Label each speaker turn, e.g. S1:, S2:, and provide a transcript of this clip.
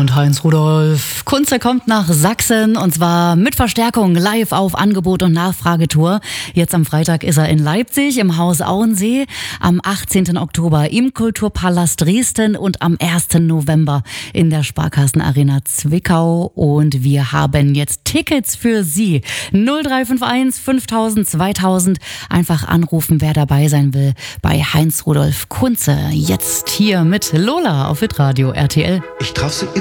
S1: Und Heinz-Rudolf Kunze kommt nach Sachsen und zwar mit Verstärkung live auf Angebot- und Nachfragetour. Jetzt am Freitag ist er in Leipzig im Haus Auensee, am 18. Oktober im Kulturpalast Dresden und am 1. November in der Sparkassenarena Zwickau. Und wir haben jetzt Tickets für Sie. 0351 5000 2000. Einfach anrufen, wer dabei sein will bei Heinz-Rudolf Kunze. Jetzt hier mit Lola auf Hitradio RTL.
S2: Ich traf sie